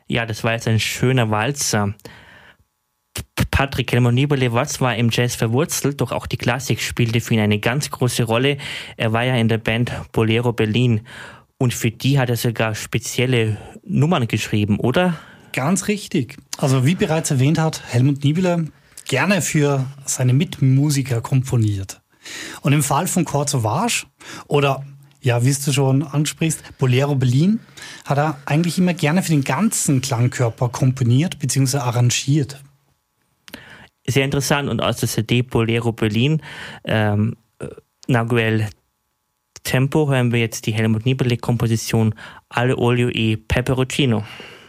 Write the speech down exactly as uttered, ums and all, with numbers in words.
Ja, das war jetzt ein schöner Walzer. Patrick Helmut Niebele war zwar im Jazz verwurzelt, doch auch die Klassik spielte für ihn eine ganz große Rolle. Er war ja in der Band Bolero Berlin und für die hat er sogar spezielle Nummern geschrieben, oder? Ganz richtig. Also wie bereits erwähnt hat Helmut Niebele gerne für seine Mitmusiker komponiert. Und im Fall von Chord Sauvage oder, ja, wie du schon ansprichst, Bolero Berlin, hat er eigentlich immer gerne für den ganzen Klangkörper komponiert bzw. arrangiert. Sehr interessant. Und aus der C D Bolero Berlin, ähm, Naguel Tempo, hören wir jetzt die Helmut Niebele-Komposition Alle Olio e Peperoncino.